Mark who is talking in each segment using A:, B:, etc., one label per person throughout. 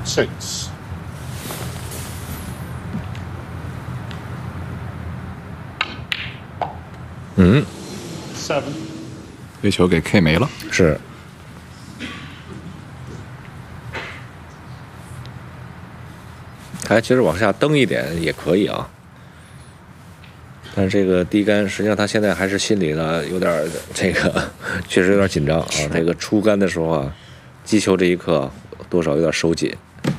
A: 6。7。
B: 飞球给 K 没了，
C: 是。其实往下蹬一点也可以啊，但是这个低杆，实际上他现在还是心里呢有点这个，确实有点紧张啊。这个出杆的时候啊，击球这一刻多少有点手紧。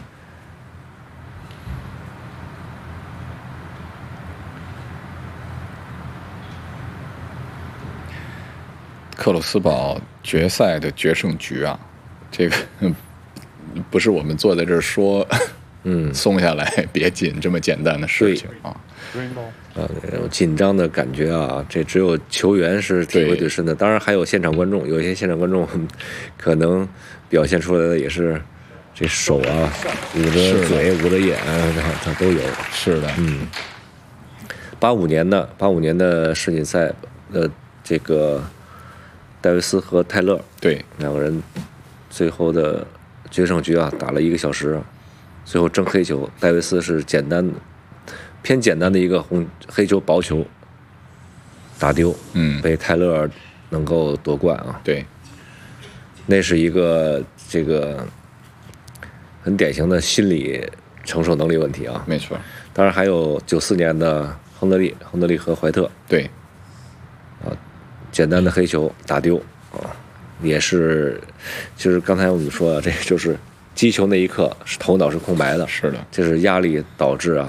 B: 克鲁斯堡决赛的决胜局啊，这个不是我们坐在这儿说，松下来别紧这么简单的事情啊。
C: 那种紧张的感觉啊，这只有球员是体会最深的。当然还有现场观众，有一些现场观众可能表现出来的也是这手啊捂着嘴、捂着眼，它都有。
B: 是的
C: ，85年的世锦赛这个戴维斯和泰勒
B: 对
C: 两个人最后的决胜局啊，打了1个小时，最后争黑球，戴维斯是偏简单的一个黑球薄球打丢，被泰勒能够夺冠啊。
B: 对，
C: 那是一个这个很典型的心理承受能力问题啊。
B: 没错。
C: 当然还有94年的亨德利和怀特，
B: 对，
C: 简单的黑球打丢啊，也是，就是刚才我们说的，这就是击球那一刻是头脑是空白的，
B: 是的，
C: 这是压力导致啊。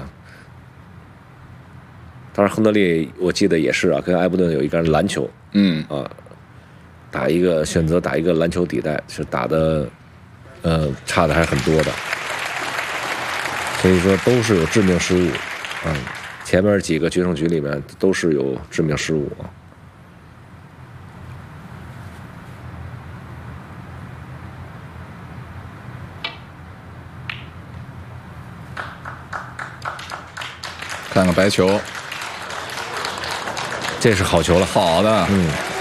C: 当然亨德利我记得也是啊，跟埃伯顿有一杆篮球，选择打一个篮球底带，是打的差的还是很多的，所以说都是有致命失误啊。前面几个决胜局里面都是有致命失误啊。
B: 看看白球，
C: 这是好球了，
B: 好的，